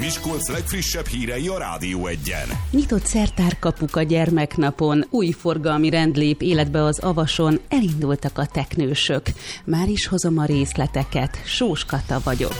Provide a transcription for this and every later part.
Miskolc legfrissebb hírei a Rádió Egyen. Nyitott szertárkapuk a gyermeknapon, új forgalmi rend lép életbe az Avason, elindultak a teknősök. Már is hozom a részleteket, Sós Kata vagyok.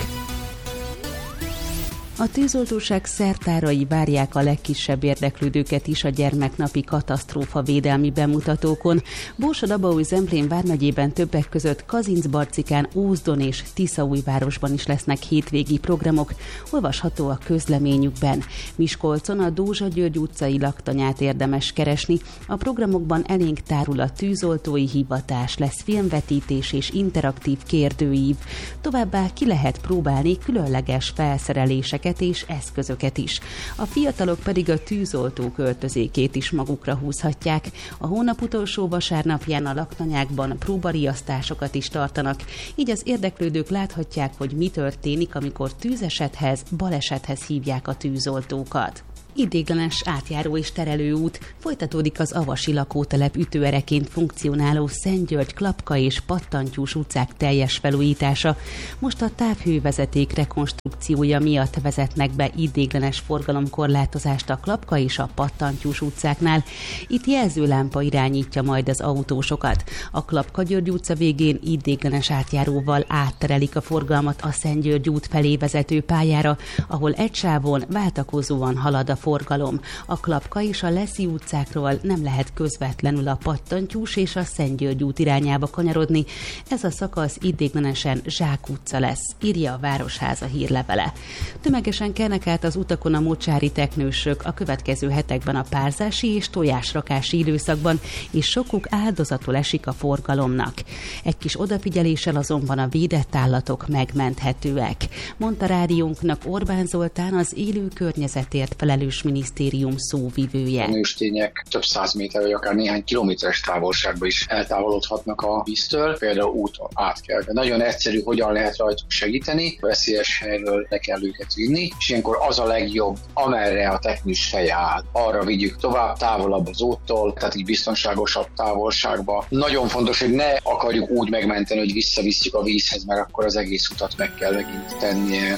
A tűzoltóság szertárai várják a legkisebb érdeklődőket is a gyermeknapi katasztrófavédelmi bemutatókon. Borsod-Abaúj-Zemplén vármegyében többek között Kazincbarcikán, Ózdon és Tiszaújvárosban is lesznek hétvégi programok, olvasható a közleményükben. Miskolcon a Dózsa György utcai laktanyát érdemes keresni. A programokban elénk tárul a tűzoltói hivatás, lesz filmvetítés és interaktív kérdőív. Továbbá ki lehet próbálni különleges felszereléseket és eszközöket is. A fiatalok pedig a tűzoltók öltözékét is magukra húzhatják. A hónap utolsó vasárnapján a laktanyákban próbariasztásokat is tartanak, így az érdeklődők láthatják, hogy mi történik, amikor tűzesethez, balesethez hívják a tűzoltókat. Ideiglenes átjáró és terelőút, folytatódik az avasi lakótelep ütőereként funkcionáló Szent-György, Klapka és Pattantyús utcák teljes felújítása. Most a távhővezeték rekonstrukciója miatt vezetnek be ideiglenes forgalomkorlátozást a Klapka és a Pattantyús utcáknál. Itt jelzőlámpa irányítja majd az autósokat. A Klapka-György utca végén ideiglenes átjáróval átterelik a forgalmat a Szent-György út felé vezető pályára, ahol egy sávon váltakozóan halad a forgalom. A Klapka és a Leszi utcákról nem lehet közvetlenül a Pattantyús és a Szent-György út irányába kanyarodni. Ez a szakasz ideiglenesen Zsák utca lesz, írja a Városháza hírlevele. Tömegesen kelnek át az utakon a mocsári teknősök a következő hetekben a párzási és tojásrakási időszakban, és sokuk áldozatul esik a forgalomnak. Egy kis odafigyeléssel azonban a védett állatok megmenthetőek, mondta rádiónknak Orbán Zoltán, az élő környezetért felelős minisztérium szóvivője. A nőstények több 100 méter vagy akár néhány kilométeres távolságba is eltávolodhatnak a víztől, például úton át kell. De nagyon egyszerű, hogyan lehet rajtuk segíteni, veszélyes helyről le kell őket vinni, és ilyenkor az a legjobb, amerre a teknős feje áll. Arra vigyük tovább, távolabb az úttól, tehát így biztonságosabb távolságba. Nagyon fontos, hogy ne akarjuk úgy megmenteni, hogy visszavisszük a vízhez, mert akkor az egész utat meg kell megint tennie.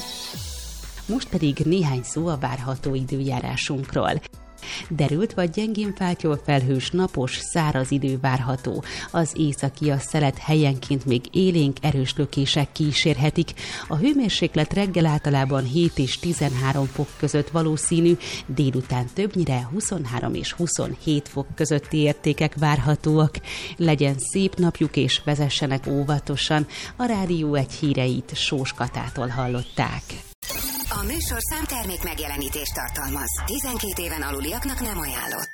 Most pedig néhány szó a várható időjárásunkról. Derült vagy gyengén fátyol felhős, napos, száraz idő várható. Az északi a szelet helyenként még élénk erős lökések kísérhetik. A hőmérséklet reggel általában 7 és 13 fok között valószínű, délután többnyire 23 és 27 fok közötti értékek várhatóak. Legyen szép napjuk és vezessenek óvatosan. A Rádió Egy híreit Sós Katától hallották. A műsorszám termék megjelenítést tartalmaz. 12 éven aluliaknak nem ajánlott.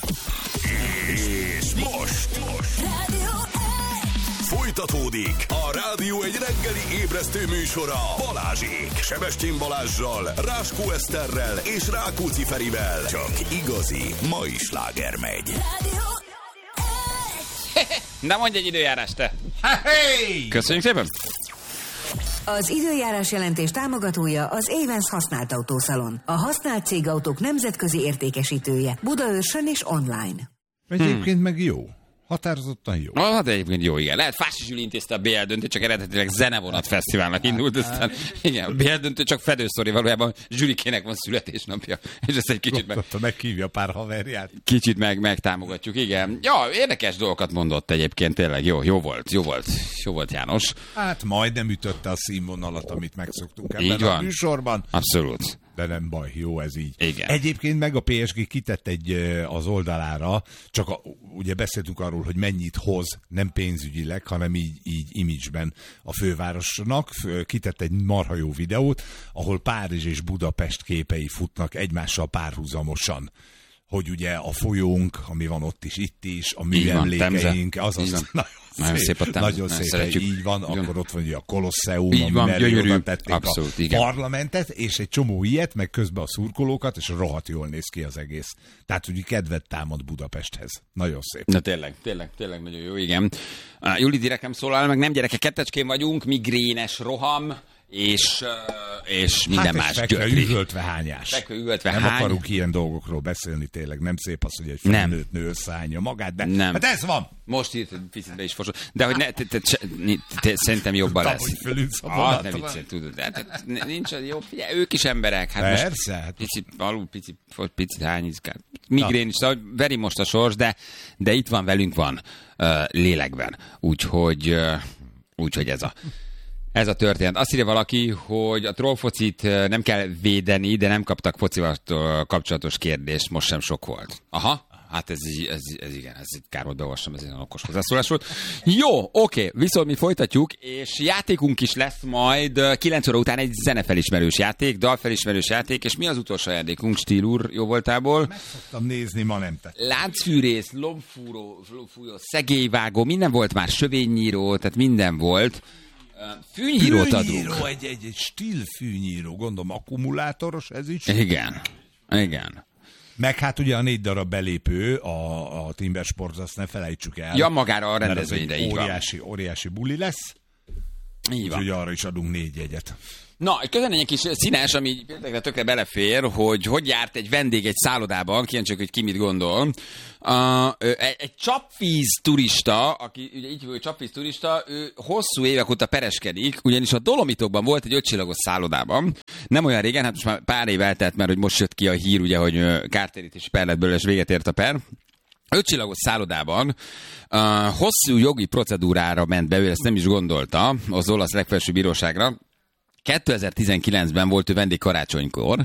És most Rádió Egy! Folytatódik a Rádió Egy reggeli ébresztő műsora Balázsék. Sebestyén Balázssal, Ráskó Eszterrel és Rákóczi Ferivel. Csak igazi mai sláger megy. Rádió Egy! Na mondj egy időjárást, te! Hey! Köszönjük szépen! Az időjárás jelentés támogatója az Évensz használt autószalon. A használt cégautók nemzetközi értékesítője. Budaörsön és online. Egyébként meg jó. Határozottan jó. Hát egyébként jó, igen. Lehet Fási Zsüli intézte a BL döntő, csak eredetileg Zenevonat Fesztiválnak indult, aztán igen, a BL döntő csak fedőszori, valójában Zsülikének van születésnapja, és ezt egy kicsit meghívja pár haverját. Kicsit megtámogatjuk, igen. Ja, érdekes dolgokat mondott egyébként, tényleg jó volt János. Hát majdnem ütötte a színvonalat, amit megszoktunk ebben a műsorban. Abszolút. De nem baj, jó ez így. Igen. Egyébként meg a PSG kitett az oldalára, csak ugye beszéltünk arról, hogy mennyit hoz, nem pénzügyileg, hanem így image-ben a fővárosnak. Kitett egy marha jó videót, ahol Párizs és Budapest képei futnak egymással párhuzamosan. Hogy ugye a folyónk, ami van ott is, itt is, a műemlékeink, azaz nagyon szép, nagyon szép, így van, akkor ott van ugye a Kolosseum, ami mellé oda tették abszolút, a parlamentet, és egy csomó ilyet, meg közben a szurkolókat, és rohadt jól néz ki az egész. Tehát ugye kedvet támad Budapesthez. Nagyon szép. Na tényleg nagyon jó, igen. Juli direkt nem szólal, meg nem gyerekek, kettecskén vagyunk, migrénes roham, és minden más gyötri. Üvöltve hányás. Nem akarunk ilyen dolgokról beszélni tényleg. Nem szép az, hogy egy felnőtt nő összeállja magát, de nem. Hát ez van. Most itt picit be is fosol. De hogy szerintem jobban lesz. Ne viccelj, tudod. Nincs az jó. Figyelj, ők is emberek. Hát persze. Picit hányizkál. Migrén is, szóval veri most a sors, de itt van, velünk van lélekben. Úgyhogy ez a történet. Azt írja valaki, hogy a trollfocit nem kell védeni, de nem kaptak focival kapcsolatos kérdést, most sem sok volt. Aha. Hát ez igen, ez kár volt beolvasom, ez egy okos hozzászólás volt. Jó, oké, viszont mi folytatjuk, és játékunk is lesz majd 9 óra után egy zenefelismerős játék, dalfelismerős játék, és mi az utolsó játékunk, Stíl úr, jó voltából? Meg szoktam nézni, ma nem tett. Láncfűrész, lombfúró, szegélyvágó, minden volt már, sövénynyíró, tehát minden volt. Fűnyírót adunk. Egy Stíl fűnyíró, gondolom akkumulátoros ez is? Igen. Meg hát ugye a 4 darab belépő a Timber Sports, azt ne felejtsük el. Ja, magára a rendezvényre, így van. Óriási buli lesz. Így van. Úgyhogy arra is adunk 4 jegyet. Na, közben egy kis színes, ami például tökre belefér, hogy járt egy vendég egy szállodában, kíváncsiak, hogy ki mit gondol. Egy csapvíz turista, aki ugye így hogy csapvíz turista, ő hosszú évek óta pereskedik, ugyanis a Dolomitokban volt egy 5 csillagos szállodában. Nem olyan régen, hát most már pár év eltelt, mert hogy most jött ki a hír, ugye, hogy kártérítési per lett belőle, és véget ért a per. 5 csillagos szállodában hosszú jogi procedúrára ment be, ő ezt nem is gondolta, az olasz legfelsőbb bíróságra. 2019-ben volt ő vendég karácsonykor,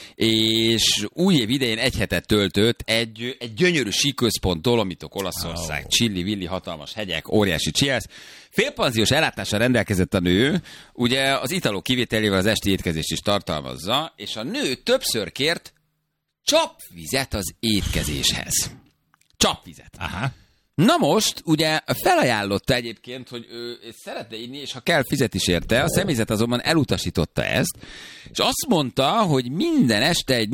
és új év idején egy hetet töltött egy gyönyörű síközpont, Dolomitok, Olaszország, csilli-villi, hatalmas hegyek, óriási csiász. Félpanziós ellátással rendelkezett a nő, ugye az italok kivételével az esti étkezést is tartalmazza, és a nő többször kért csapvizet az étkezéshez. Csapvizet. Aha. Na most, ugye felajánlotta egyébként, hogy ő szeretne inni, és ha kell, fizet is érte, a személyzet azonban elutasította ezt, és azt mondta, hogy minden este egy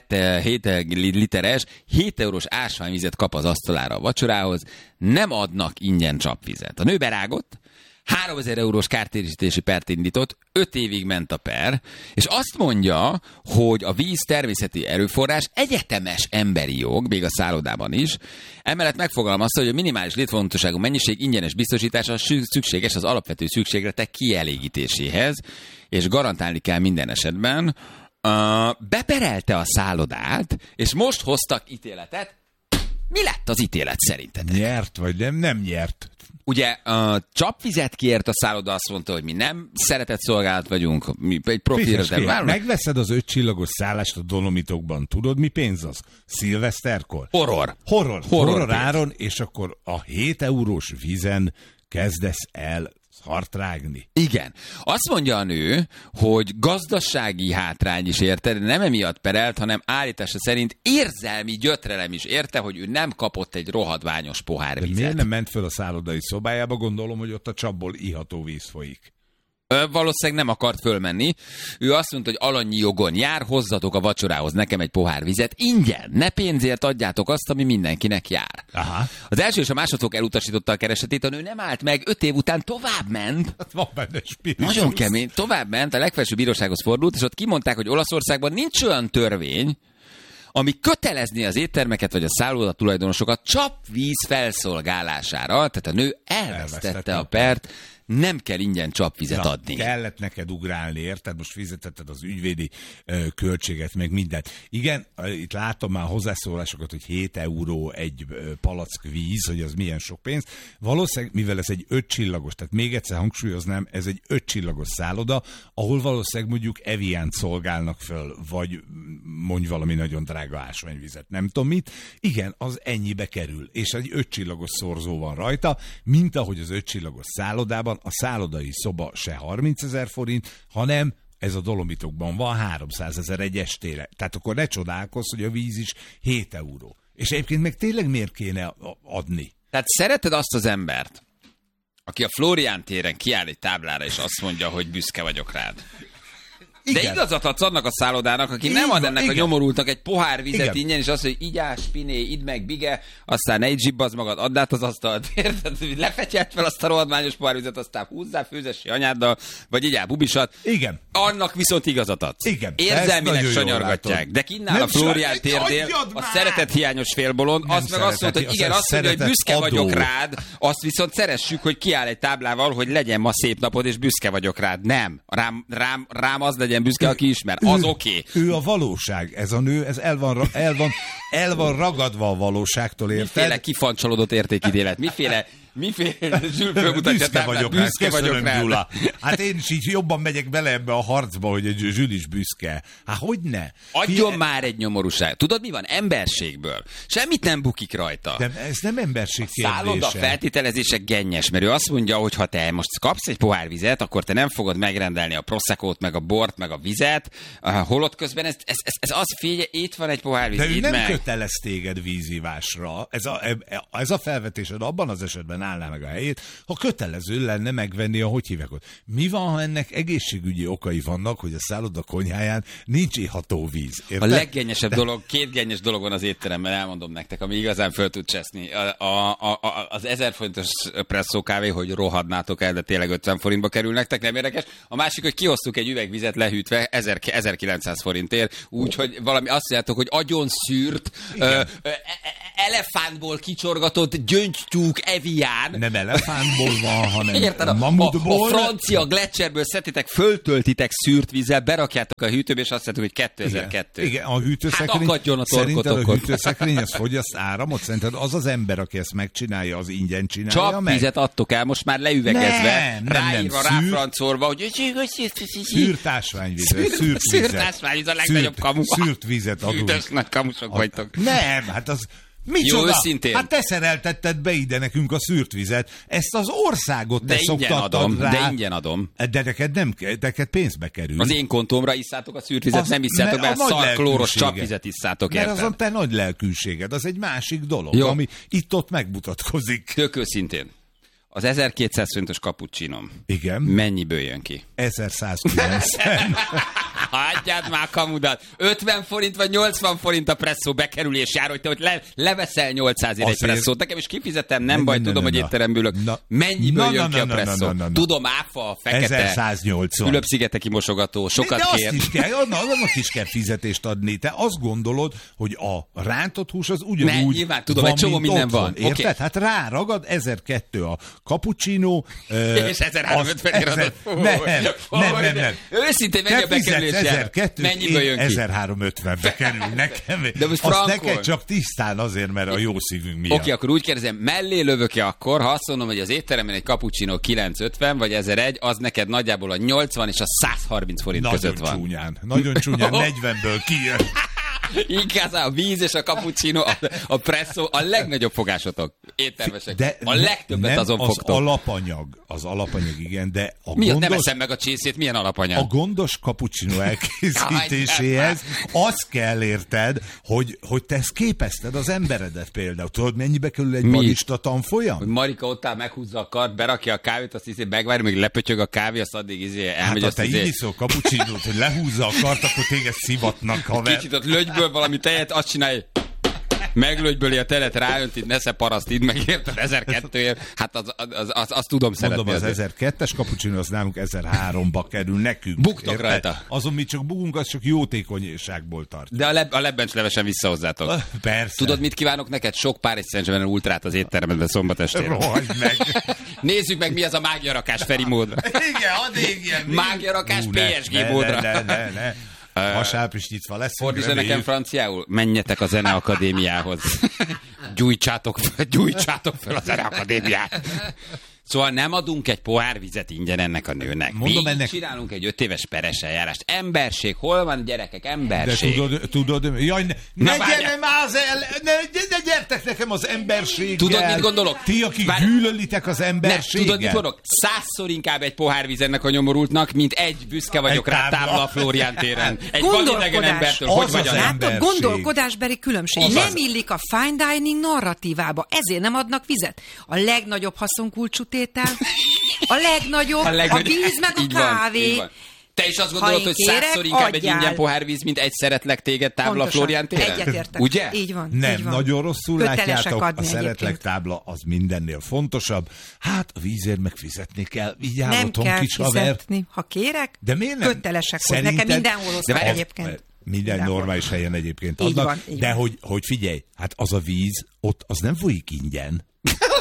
0,7 literes, 7 eurós ásványvizet kap az asztalára a vacsorához, nem adnak ingyen csapvizet. A nő berágott, 3000 eurós kártérítési pert indított, 5 évig ment a per, és azt mondja, hogy a víz természeti erőforrás egyetemes emberi jog, még a szállodában is. Emellett megfogalmazta, hogy a minimális létfontosságú mennyiség ingyenes biztosítása szükséges az alapvető szükségletek kielégítéséhez, és garantálni kell minden esetben. Beperelte a szállodát, és most hoztak ítéletet. Mi lett az ítélet szerinted? Nyert vagy nem nyert? Ugye csapvizet kért a szálloda, azt mondta, hogy mi nem szeretett szolgálat vagyunk, mi egy profilra. Megveszed az 5 csillagos szállást a Dolomitokban, tudod mi pénz az? Szilveszterkor? Horror áron, és akkor a 7 eurós vízen kezdesz el szartrágni. Igen. Azt mondja a nő, hogy gazdasági hátrány is érte, de nem emiatt perelt, hanem állítása szerint érzelmi gyötrelem is érte, hogy ő nem kapott egy rohadványos pohár vizet. De miért nem ment föl a szállodai szobájába? Gondolom, hogy ott a csapból iható víz folyik. Valószínűleg nem akart fölmenni. Ő azt mondta, hogy alanyi jogon jár, hozzatok a vacsorához nekem egy pohár vizet. Ingyen, ne pénzért adjátok azt, ami mindenkinek jár. Aha. Az első és a másodfok elutasította a keresetét, a nő nem állt meg, 5 év után tovább ment. Van benne spiritus. Nagyon kemény. Tovább ment, a legfelsőbb bírósághoz fordult, és ott kimondták, hogy Olaszországban nincs olyan törvény, ami kötelezni az éttermeket vagy a szálloda tulajdonosokat csapvíz felszolgálására. Tehát a nő elvesztette a pert, nem kell ingyen csapvizet adni. Kellett neked ugrálni, érted? Most fizetetted az ügyvédi költséget, meg mindent. Igen, itt látom már hozzászólásokat, hogy 7 euró egy palack víz, hogy az milyen sok pénz. Valószínűleg, mivel ez egy 5 csillagos, tehát még egyszer hangsúlyoznám, ez egy 5 csillagos szálloda, ahol valószínűleg mondjuk Eviant szolgálnak föl, vagy mondj valami nagyon drága ásványvizet, nem tudom mit. Igen, az ennyibe kerül, és egy 5 csillagos szorzó van rajta, mint ahogy az 5 csillagos szállodában a szállodai szoba se 30 000 forint, hanem ez a Dolomitokban van 300 000 egy estére. Tehát akkor ne csodálkozz, hogy a víz is 7 euró. És egyébként meg tényleg miért kéne adni? Tehát szereted azt az embert, aki a Flórián téren kiáll egy táblára, és azt mondja, hogy büszke vagyok rád. De igazat adsz annak a szállodának, aki nem ad ennek a nyomorultnak egy pohár vizet ingyen, és azt mondja, hogy igyás, piné, idd meg, bige, aztán ne így zsibbazd magad, add át az asztalt, érted? Lefetyelt fel azt a rohadmányos pohár vizet, aztán húzzál főzesi anyáddal, vagy igyál bubisat. Igen. Annak viszont igazat adsz. Igen. Érzelmileg sanyargatják. De kinnál a Flórián térdél, a szeretethiányos félbolond, azt meg azt mondta, hogy igen, azt mondja, hogy büszke vagyok rád, azt viszont szeressük, hogy kiáll egy táblával, hogy legyen ma szép napod, és büszke vagyok rád. Nem. Rám az legyen büszke, aki ismer. Az oké. Ő a valóság. Ez a nő, ez el van ragadva a valóságtól, érted? Miféle kifancsolódott értékítélet? Miféle Zsül fölmutatja a táblát, büszke vagyok rá. Hát én is így jobban megyek bele ebbe a harcba, hogy egy Zsül is büszke. Hát hogyne? Adjon már egy nyomorúság. Tudod mi van? Emberségből. Semmit nem bukik rajta. De ez nem emberség kérdése. Szálloda feltételezése gennyes, mert ő azt mondja, hogy ha te most kapsz egy pohár vizet, akkor te nem fogod megrendelni a proseccót, meg a bort, meg a vizet, holott közben ez az, figyelj, itt van egy pohár víz. De ő nem kötelez téged vízivásra. Ez a felvetésed abban az esetben állná meg a helyét, ha kötelező lenne megvenni a hogy hívják ott. Mi van, ha ennek egészségügyi okai vannak, hogy a szálloda konyháján nincs iható víz? Érted? A leggennyesebb dolog, 2 gennyes dolog van az étteremben, elmondom nektek, ami igazán föl tud cseszni. Az 1000 forintos presszó kávé, hogy rohadnátok el, de tényleg 50 forintba kerül nektek, nem érdekes. A másik, hogy kiosztuk egy üvegvizet lehűtve 1900 forintért, úgyhogy valami azt mondjátok, hogy agyon szűrt, elefántból kicsorgatott gyöngytyúk evián. Nem elefántból van, hanem érted, mamutból. A francia gletszerből szedtétek, föltöltitek szűrt vízzel, berakjátok a hűtőbe, és azt mondjátok, hogy 2002. Igen, a hűtőszekrény. Hát akadjon a szerinted a hűtőszekrény, az fogyaszt áramot? Szerinted az az ember, aki ezt megcsinálja, az ingyen csinálja csak meg? Vizet adtok el, most már leüvegezve, ráírva, ráfrancolva, hogy szűrt ásványvíz. Szűrt ásványvíz a legnagyobb kamu. Szűrt vizet adunk. Hűtös nagy kamusok vagytok. Nem, hát az... Micsoda? Jó, őszintén. Hát te szereltetted be ide nekünk a szűrt vizet. Ezt az országot te szoktattad rá. De ingyen adom. De neked pénzbe kerül. Az én kontómra isszátok a szűrt vizet, nem isszátok be, szarklóros csapvizet isszátok, érted? Mert azon te nagy lelkűséged, az egy másik dolog, jó, ami itt-ott megmutatkozik. Tök őszintén. Az 1200 forintos cappuccinom. Igen. Mennyiből jön ki? 1190. Hagyjad már kamudat. 50 forint vagy 80 forint a presszó bekerülés jár, hogy te hogy leveszel 800-ért egy presszót. Nekem is kifizetem, nem baj, tudom, hogy étteremből ülök. Mennyiből jön ki a presszó? Tudom, áfa, fekete. 1180. Fülöp-szigeteki mosogató, sokat kér. Azt is kell, annak is kell fizetést adni. Te azt gondolod, hogy a rántott hús az ugyanúgy nyilván tudom, van, egy csomó minden van. Érted? Okay. Hát ráragad 1002 a cappuccino. És 1350 Nem. Őszintén mennyi a bekerülés jár? Mennyiből jön ki? 1350-be kerül nekem. De most azt neked csak tisztán azért, mert a jó szívünk miatt. Oké, akkor úgy kérdezem, mellé lövök-e akkor, ha azt mondom, hogy az étteremben egy cappuccino 950 vagy 1001, az neked nagyjából a 80 és a 130 forint között van. Nagyon csúnyán 40-ből kijön. Inkább a víz és a cappuccino, a presszó, a legnagyobb fogásotok, éttermesek. De a legtöbbet azon fogtok. Az alapanyag, igen, de a gondos... Nem eszem meg a csészét, milyen alapanyag? A gondos cappuccino elkészítéséhez az kell, érted, hogy te ezt képezted az emberedet például. Tudod, mennyibe kerül egy barista tanfolyam? Hogy Marika ott áll, meghúzza a kart, berakja a kávét, azt hiszi, megvárja, még lepötyög a kávé, azt addig elmegy. Hát ha te így iszol cappuccinót, hogy lehúzza a kart, akkor téged szivatnak, haver. Kicsit ott lögyből valami tejet, azt csinálj, meglögyböli a telet, ráönt, itt nesze paraszt, így megérted 1002-ért, hát azt tudom szeretni. Mondom, az 1002-es cappuccino, az nálunk 1003-ba kerül nekünk. Buktok érted? Rajta. Azon mi csak bukunk, az csak jótékonyságból tart. De a lebbencslevesen visszahozzátok. Persze. Tudod, mit kívánok neked? Sok Párizs Saint-Germain ultrát az étteremben szombat estére. Rohagy meg. Nézzük meg, mi az a mágiarakás Feri módra. Igen, add égjen. Mágiarakás PSG módra. Ne. Vasárpis nyitva lesz. Fordítsd nekem franciául. Menjetek a Zeneakadémiához. Gyújtsátok fel a Zeneakadémiát. Szóval nem adunk egy pohár vizet ingyen ennek a nőnek. Mi csinálunk egy 5 éves peres eljárást. Emberség, hol van, gyerekek, emberség? De tudod, jaj, ne gyertek nekem az emberséggel. Tudod, mit gondolok? Ti, akik gyűlölitek az emberséggel. Tudod, mit gondolok? 100-szor inkább egy pohár víz ennek a nyomorultnak, mint egy büszke vagyok rá tábla a Flórián téren. Egy vadidegen embertől. Hogy vagy az emberség? Gondolkodásbeli különbség. Az nem illik a fine dining narratívába. Ezért nem adnak vizet. A legnagyobb haszonkulcsú tétel, a legnagyobb, a víz meg a kávé. Te is azt gondolod, hogy 100-szor inkább egy ingyen pohárvíz, mint egy szeretlek téged tábla Flórián téren? Egyetértek. Ugye? Így van. Nem, így van. nagyon rosszul Kötelesek látjátok, adni a szeretlek egyébként. tábla az mindennél fontosabb. Hát a vízért meg fizetni kell. Így Nem állatom, kell kis haver. fizetni. Ha kérek, De miért nem? kötelesek, hogy Szerinted- nekem mindenhol osztják várj, egyébként. Minden Mindenhol. normális helyen egyébként Így adnak, van, így de van. hogy figyelj, hát az a víz, ott az nem folyik ingyen.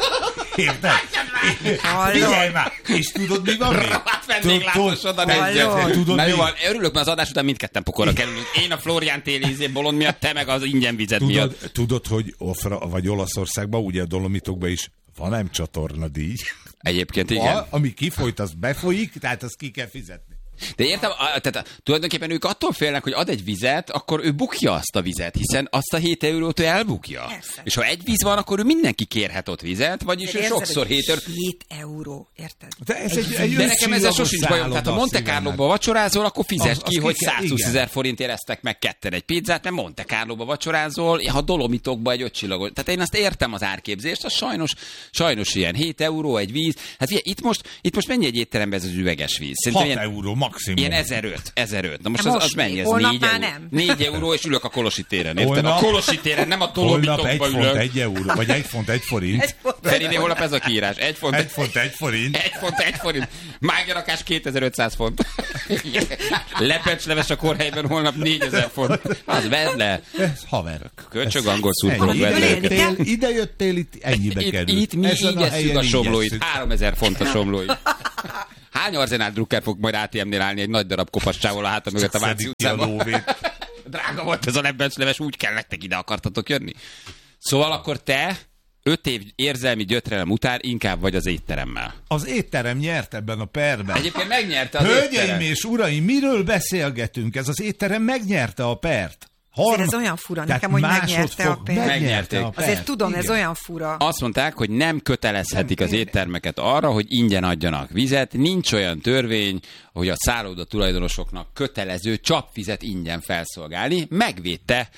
Érted? Hallod? Figyelj már! És tudod, mi van még? Hát vendéglátós oda Hallod? Tudod, Na mi? jó, van, örülök, mert az adás után mindketten pokorra kerülünk. Én a Flórián téli bolond miatt, te meg az ingyen vizet miatt. Tudod, hogy vagy Olaszországban, ugye a Dolomitokban is van ám csatornadíj. Egyébként igen. Ami kifolyt, az befolyik, tehát azt ki kell fizetni. De értem, tehát tulajdonképpen ők attól félnek, hogy ad egy vizet, akkor ő bukja azt a vizet, hiszen azt a 7 eurót ő elbukja. Persze. És ha egy víz van, akkor ő mindenki kérhet ott vizet, vagyis ő Érzed, sokszor hogy 7 euró. 7 euró, érted? De ez egy De nekem ezzel sosincs bajom. Tehát ha Monte Carlo-ba vacsorázol, akkor fizesd Az ki, hogy ki kell, 120 igen. 000 forintért esztek meg ketten egy pizzát, mert Monte Carlo-ba vacsorázol, ha Dolomitokba egy 5 csillagos. Tehát én azt értem az árképzést, az sajnos ilyen 7 euró egy víz. Hát figyelj, itt most mennyi egy étteremben ez az üveges víz? 6 ilyen, euró maximum. ilyen 1005. Na most Hát az most mennyi? mi? Ez Holnap 4 már euró. nem. 4 euró, és ülök a Kolosi téren, érted? A Holnap- Kolosi téren, nem a Holnap 1 Dolomitokba font ülök. 1 euró, vagy 1 font 1 forint. Feriné, holnap ez a kiírás. 1 font 1 font 1 forint. 1 forint. Mágyarakás 2500 font. Lepecsleves a kórhelyben holnap 4000 font. Az vedd le. Ez haver. Kölcsög angol szurkolók Ennyi. vedd le élni őket. kell. Ide jöttél, itt ennyibe kerül. Itt mi Ezen így esszük helyen a így somlóit. esszük. 3000 font a somlóit. Hány Arzenál drukker fog majd ATM-nél állni egy nagy darab kopascsával a háta mögött a Váci Szedik ki a utcában? lóvét. Drága volt ez a leves, úgy kell nektek, ide akartatok jönni. Szóval akkor te 5 év érzelmi gyötrelem után inkább vagy az étteremmel. Az étterem nyert ebben a perben. Egyébként megnyerte az Hölgyeim étterem. és uraim, miről beszélgetünk? Ez az étterem megnyerte a pert. Ez olyan fura Tehát nekem, hogy megnyerte a másodfok pert. Megnyerték. a pert. Azért tudom, ez Igen. olyan fura. Azt mondták, hogy nem kötelezhetik az éttermeket arra, hogy ingyen adjanak vizet. Nincs olyan törvény, hogy a szálloda tulajdonosoknak kötelező csapvizet ingyen felszolgálni. Megvédte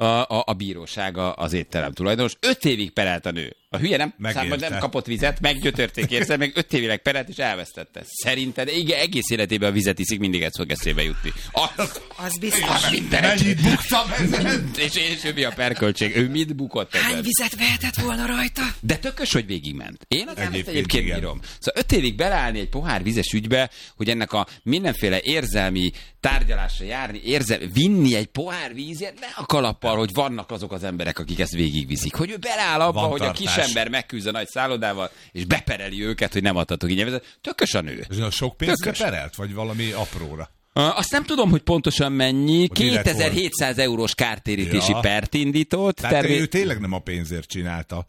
a bíróság az étterem tulajdonos. 5 évig perelt a nő. A hülye nem kapott vizet, meggyötörték érzel, meg 5 évig perelt és elvesztette. Szerinted igen, egész életében a vizet iszik, mindig ez fog eszébe jutni. Az biztos. Mennyit buktam ezen? És ő mi a perköltség? Ő mit bukott ezen? Hány vizet vehetett volna rajta? De tökös, hogy végigment. Én az egyébként igen. bírom. Szóval 5 évig beleállni egy pohár vizes ügybe, hogy ennek a mindenféle érzelmi tárgyalásra járni, vinni egy pohár vízért, ne a kalappal, hogy vannak azok az emberek, akik ezt végigviszik. Hogy ő beleáll abba, Van hogy tartás. a kisember megküzd a nagy szállodával, és bepereli őket, hogy nem adhatok így. Tökös a nő. Ez a sok pénzre Tökös. perelt? Vagy valami apróra? Azt nem tudom, hogy pontosan mennyi. Hogy direkt 2700 eurós kártérítési Ja. pert indított. Tehát ő tényleg nem a pénzért csinálta.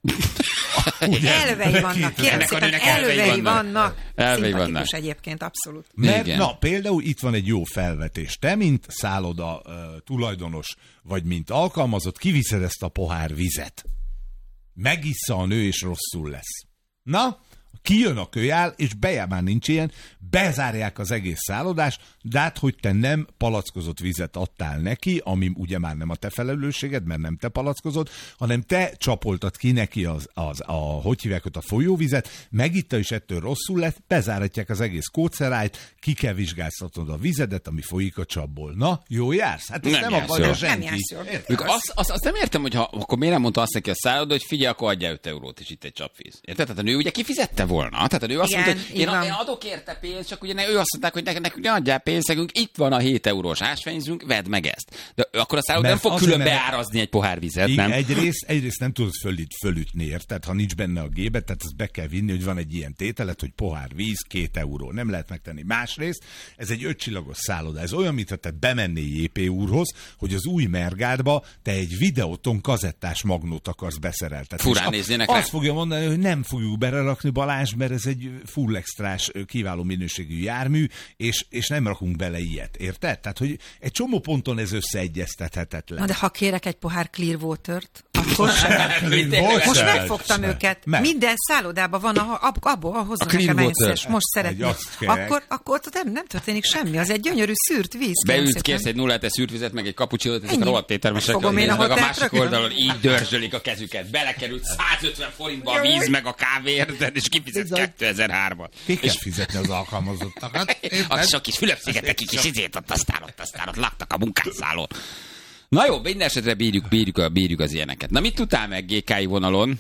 Elvei vannak, kérem Ennek a szépen, nőnek elvei elvei vannak. vannak. Elvei Szimpatikus vannak. egyébként, abszolút. Mert, Igen. na, például itt van egy jó felvetés. Te, mint szálloda tulajdonos, vagy mint alkalmazott, kiviszed ezt a pohár vizet. Megissza a nő, és rosszul lesz. Na, kijön a kölyál, és már nincs ilyen, bezárják az egész szállodást, de hát, hogy te nem palackozott vizet adtál neki, ami ugye már nem a te felelősséged, mert nem te palackozod, hanem te csapoltad ki neki hogy hívják ott, a folyóvizet, megitta, és ettől rosszul lett, bezáratják az egész kócerájt, ki kell vizsgáztatnod a vizedet, ami folyik a csapból. Na, jó jársz? Hát ezt Nem nem jársz akarja jól. senki. Nem jársz jól. Érted? Azt nem értem, hogy akkor miért nem mondta azt neki a szálloda, hogy figyelj, akkor adjál 5 eurót, és itt egy csapvíz. Érted? Tehát a nő ugye kifizette volna. Tehát a nő azt Igen, mondta, hogy így van. én adok érte pénzt, csak ugye ő azt mondták, hogy nekünk ne adjál pénzt, nekünk itt van a 7 eurós ásványzünk, vedd meg ezt. De akkor a szálloda nem Mert fog külön azért, mert- beárazni egy pohár vizet, Igen, nem? egyrészt nem tudod fölütni, érted? Ha nincs benne a gébe, tehát ezt be kell vinni, hogy van egy ilyen tételet, hogy pohár víz, 2 euró. Nem lehet megtenni. Másrészt, ez egy 5 csillagos szálloda. Ez olyan, mintha te bemennél JP úrhoz, hogy az új Mergádba te egy videóton kazettás magnót akarsz beszereltetni. Furán És néznének rá. azt fogja mondani, hogy nem fogjuk belerakni, Balázs, mert ez egy full extrás, kiváló minőségű jármű, és nem rakunk bele ilyet. Érted? Tehát, hogy egy csomó ponton ez összeegyeztethetetlen. Na de ha kérek egy pohár clear water-t, Akkor sem. Most megfogtam Meg. őket. Meg. Minden szállodában van, abból hoznak clean nekem water. egyszer. Most szeretném. Akkor ott nem történik semmi. Az egy gyönyörű szűrt víz. Beült, kérsz egy 0,7 szűrt vizet, meg egy kapucsinót, ezek a Ennyi. rohadt éttermesek, Fogom én a meg a hotelt másik rögtön. oldalon így dörzsölik a kezüket. Belekerült 150 forintba a víz, meg a kávé, érted, és kifizet 2003-at. Ki kell fizetni az alkalmazottakat? Az sok kis Fülöp-szigeteki kis izét, ott aztán laktak a munkásszállón. Na jó, minden esetre bírjuk az ilyeneket. Na mit tudtál meg GK-i vonalon?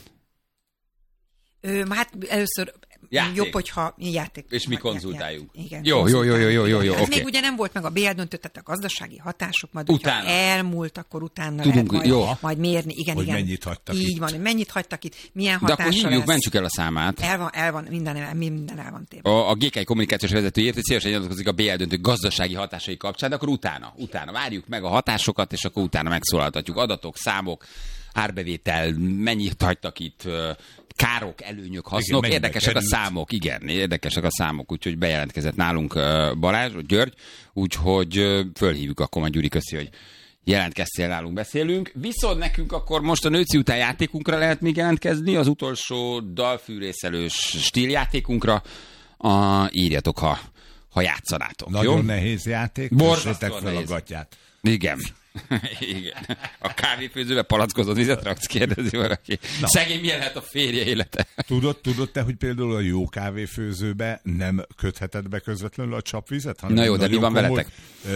Hát először Játék. jobb, hogyha játék. És mi konzultáljunk. Igen. Jó, Hát oké. még ugye nem volt meg a BL döntő, tehát a gazdasági hatások, majd hogyha Utána. elmúlt, akkor utána Tudunk, lehet jó. majd mérni. Igen, Hogy igen. mennyit hagytak Így itt. van, hogy mennyit hagytak itt, milyen De hatása akkor hívjuk, lesz. mentsük el a számát. El van, minden el van téve. A GK kommunikációs vezetőért, hogy szívesen nyilatkozik a BL döntő gazdasági hatásai kapcsán, de akkor utána várjuk meg a hatásokat, és akkor utána megszólaltatjuk. Adatok, számok, árbevétel, mennyit hagytak itt, károk, előnyök, hasznok. Igen, Érdekesek a került. számok, igen, érdekesek a számok, úgyhogy bejelentkezett nálunk Balázs, György, úgyhogy fölhívjuk akkor majd Gyuri, köszi, hogy jelentkeztél nálunk, beszélünk. Viszont nekünk akkor most a nőci után játékunkra lehet még jelentkezni, az utolsó dalfűrészelős stíljátékunkra. Írjatok, ha játszanátok. Nagyon jó? nehéz játék. Borzasztóan Kössétek fel a nehéz. gatyát. Igen. Igen. A kávéfőzőbe palackozott vizet raksz, kérdezi valaki. Na. Szegény, milyen lehet a férje élete? Tudod te, hogy például a jó kávéfőzőbe nem kötheted be közvetlenül a csapvizet? Na jó, de mi van veletek?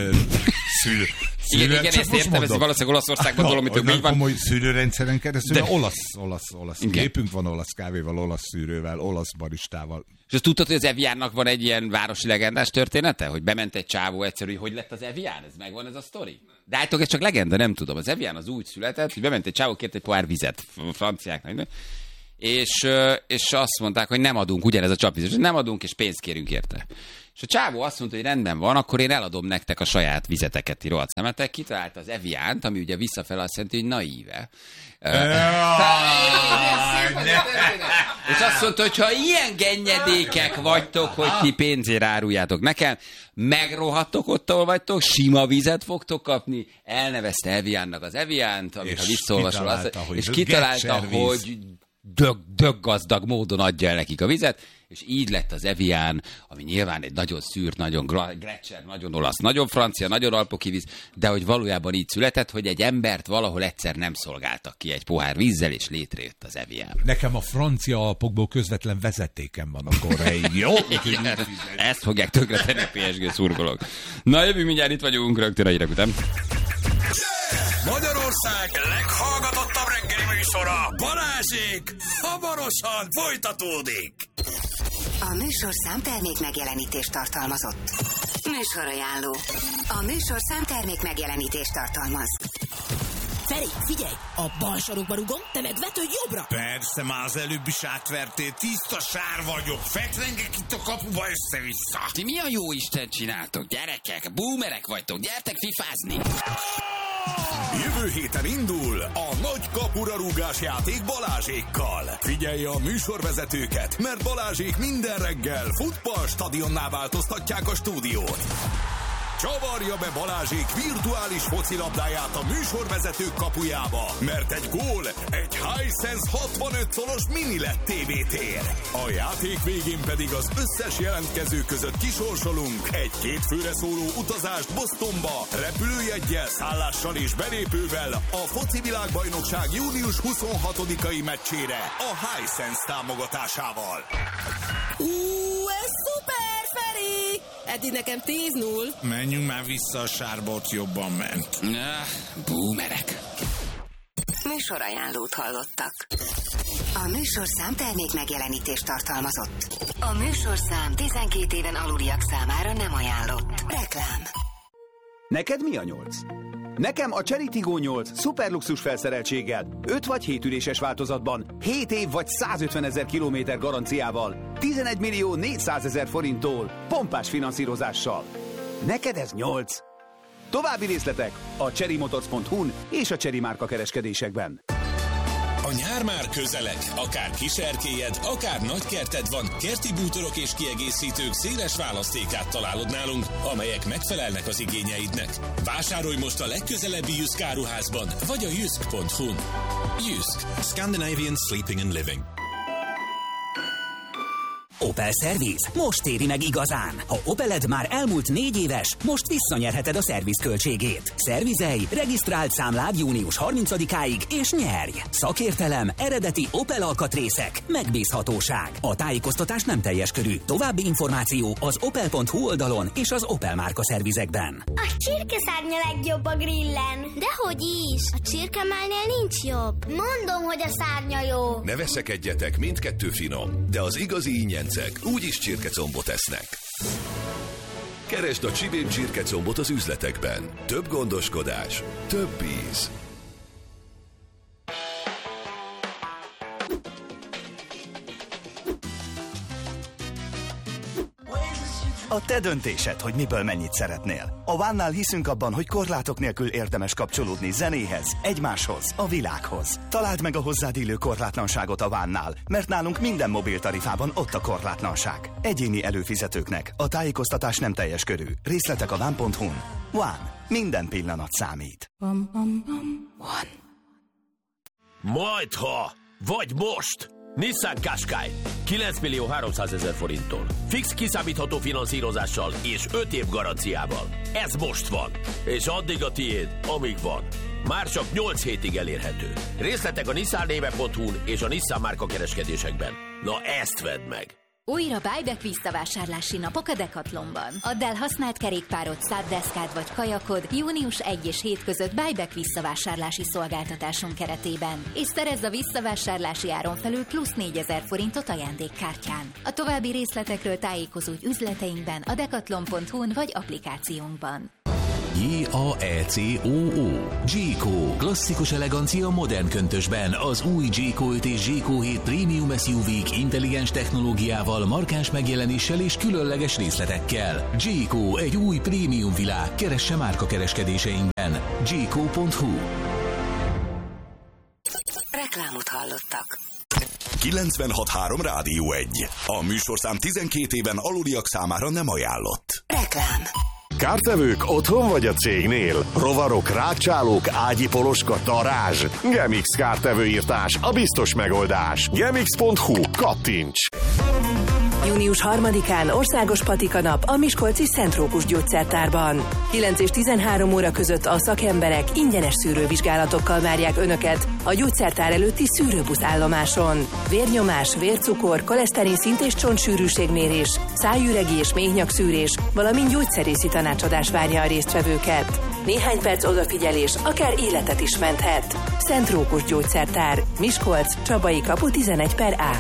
Igen, ezt értem, ez valószínűleg Olaszországban dolog, mi van. Komoly szűrőrendszeren keresztül, De- de olasz. Igen. Képünk van olasz kávéval, olasz szűrővel, olasz baristával. És azt tudtad, hogy az Eviánnak van egy ilyen városi legendás története? Hogy bement egy csávó egyszerű, hogy lett az Evián? Ez megvan ez a sztori? De állítólag ez csak legenda, nem tudom. Az Evián az úgy született, hogy bement egy csávó, kért egy pohár vizet, franciáknak, és azt mondták, hogy nem adunk, ugyanez a csapvíz, nem adunk, és pénzt kérünk érte. És a csávó azt mondta, hogy rendben van, akkor én eladom nektek a saját vizeteket, ti rohadt szemetek. Kitalálta az Eviánt, ami ugye visszafele azt jelenti, hogy naíve. És azt mondta, hogy ha ilyen gennyedékek vagytok, hogy ti pénzért áruljátok nekem, megrohadtok ott, ahol vagytok, sima vizet fogtok kapni, elnevezte Eviánnak az Eviánt, amit És ha visszaolvasol, kitalálta, hogy és kitalálta, Getservíz. hogy döggazdag módon adja el nekik a vizet, és így lett az Evian, ami nyilván egy nagyon szűrt, nagyon Gletscher, nagyon olasz, nagyon francia, nagyon alpoki víz, de hogy valójában így született, hogy egy embert valahol egyszer nem szolgáltak ki egy pohár vízzel, és létrejött az Evian. Nekem a francia Alpokból közvetlen vezetékem van a korreig, jó? Úgyhogy úgy fizet. Ezt fogják tönkretenni a PSG szurkolók. Na jövünk mindjárt, itt vagyunk rögtön a hírek után. Magyarország leghallgatottabb reggeli műsora, Balázsék, hamarosan folytatódik. A műsorszám termék megjelenítést tartalmazott. Műsorajánló. A műsorszám termék megjelenítést tartalmaz. Feri, figyelj! A bal sarokba rugom, te meg vetődj jobbra! Persze, már az előbb is átvertél, tiszta sár vagyok, fetrengek itt a kapuba össze-vissza. Ti mi a jó Isten csináltok, gyerekek? Boomerek vagytok, gyertek fifázni! Jövő héten indul a nagy kapura rúgás játék Balázsékkal. Figyelj a műsorvezetőket, mert Balázsék minden reggel futball stadionná változtatják a stúdiót. Csavarja be Balázsék virtuális focilabdáját a műsorvezetők kapujába, mert egy gól egy Hisense 65 szolos mini LED TV-tér. A játék végén pedig az összes jelentkező között kisorsolunk egy 2 főre szóló utazást Bostonba, repülőjeggyel, szállással és belépővel a foci világbajnokság június 26-ai meccsére a Hisense támogatásával. Ez szuper, Feri! Eddig nekem 10-0. Menjünk már vissza a sárba, ott jobban ment. Boomerek. Műsorajánlót hallottak. A műsorszám termék megjelenítést tartalmazott. A műsorszám 12 éven aluliak számára nem ajánlott. Reklám. Neked mi a 8? Nekem a Chery Tiggo 8 szuperluxus felszereltséggel, 5 vagy 7 üléses változatban, 7 év vagy 150 000 kilométer garanciával, 11 millió 400 000 forinttól, pompás finanszírozással. Neked ez 8? További részletek a cherrymotors.hu-n és a Chery márka kereskedésekben. A A nyár már közeleg, akár kiserkélyed, akár nagykerted van, kerti bútorok és kiegészítők széles választékát találod nálunk, amelyek megfelelnek az igényeidnek. Vásárolj most a legközelebbi Jysk áruházban, vagy a jysk.hu-n. Jysk. Scandinavian Sleeping and Living. Opel Service most éri meg igazán. Ha Opeled már elmúlt 4 éves, most visszanyerheted a szervizköltségét. Szervizelj, regisztrált számlád június 30-áig, és nyerj! Szakértelem, eredeti Opel alkatrészek, megbízhatóság. A tájékoztatás nem teljes körű. További információ az opel.hu oldalon és az Opel márka szervizekben. A csirkeszárnya legjobb a grillen. Dehogy is! A csirkemálnél nincs jobb. Mondom, hogy a szárnya jó. Ne veszekedjetek, mindkettő finom, de az igazi ingyen úgyis csirkecombot esznek. Keresd a Csibém csirkecombot az üzletekben. Több gondoskodás, több íz. A te döntésed, hogy miből mennyit szeretnél. A One-nál hiszünk abban, hogy korlátok nélkül érdemes kapcsolódni zenéhez, egymáshoz, a világhoz. Találd meg a hozzád illő korlátlanságot a One-nál, mert nálunk minden mobiltarifában ott a korlátlanság. Egyéni előfizetőknek a tájékoztatás nem teljes körű. Részletek a One.hu-n. One. Minden pillanat számít. One. Majdha, vagy most! Nissan Qashqai 9.300.000 forinttól. Fix kiszámítható finanszírozással és 5 év garanciával. Ez most van. És addig a tiéd, amíg van. Már csak 8 hétig elérhető. Részletek a nissannéve.hu-n és a Nissan márka kereskedésekben. Na ezt vedd meg! Újra buyback visszavásárlási napok a Decathlonban. Add el használt kerékpárod, száddeszkád vagy kajakod június 1 és 7 között buyback visszavásárlási szolgáltatásunk keretében, és szerezz a visszavásárlási áron felül plusz 4000 forintot ajándékkártyán. A további részletekről tájékozódj üzleteinkben, a decathlon.hu-n vagy applikációnkban. J-A-E-C-O-O. Jayco. Klasszikus elegancia modern köntösben. Az új Jayco 5 és Jayco 7 Premium SUV-k intelligens technológiával, markáns megjelenéssel és különleges részletekkel. Jayco, egy új prémium világ. Keresse márka kereskedéseinkben. Jayco.hu. Reklámot hallottak. 96.3 Rádió 1. A műsorszám 12 éven aluliak számára nem ajánlott. Reklám. Kártevők otthon vagy a cégnél? Rovarok, rákcsálók, ágyi poloska, darázs. Gemix kártevőírtás, a biztos megoldás. Gemix.hu. Kattints! Június 3-án országos patikanap a miskolci Szent Rókus gyógyszertárban. 9 és 13 óra között a szakemberek ingyenes szűrővizsgálatokkal várják Önöket a gyógyszertár előtti szűrőbusz állomáson. Vérnyomás, vércukor, koleszterin szint és csontsűrűségmérés, szájüregi és méhnyakszűrés, valamint gyógyszerészi tanácsadás várja a résztvevőket. Néhány perc odafigyelés akár életet is menthet. Szent Rókus gyógyszertár, Miskolc, Csabai kapu 11/A.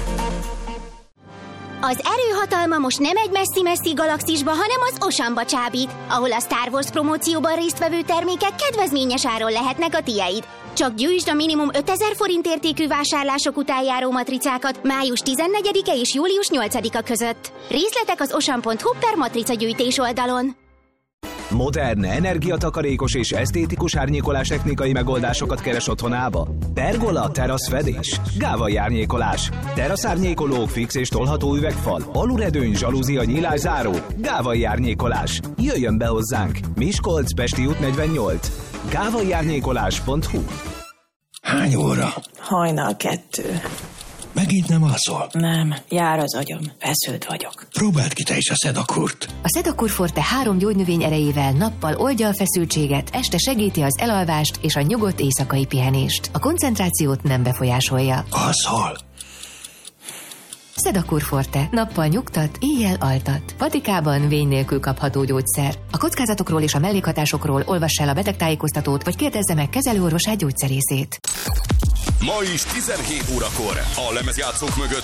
Az erőhatalma most nem egy messzi-messzi galaxisba, hanem az Oceanba csábít, ahol a Star Wars promócióban résztvevő termékek kedvezményes áron lehetnek a tiéd. Csak gyűjtsd a minimum 5000 forint értékű vásárlások után járó matricákat május 14-e és július 8-a között. Részletek az ocean.hu/matricagyűjtés oldalon. Modern, energiatakarékos és esztétikus árnyékolás technikai megoldásokat keres otthonába? Pergola, teraszfedés, gávai árnyékolás, teraszárnyékolók, fix és tolható üvegfal, aluredőny, zsalúzia, nyílászáró, gávai árnyékolás. Jöjjön be hozzánk! Miskolc, Pesti út 48. gávaiárnyékolás.hu. Hány óra? Hajnal 2. Megint nem alszol? Nem, jár az agyam, feszült vagyok. Próbáld ki te is a Szedakurt. A Sedakur Forte 3 gyógynövény erejével nappal oldja a feszültséget, este segíti az elalvást és a nyugodt éjszakai pihenést. A koncentrációt nem befolyásolja. Alszol? Sedakur Forte. Nappal nyugtat, éjjel altat. Patikában vény nélkül kapható gyógyszer. A kockázatokról és a mellékhatásokról olvass el a betegtájékoztatót, vagy kérdezze meg kezelőorvosát, gyógyszerészét. Ma is 17 órakor a lemezjátszók mögött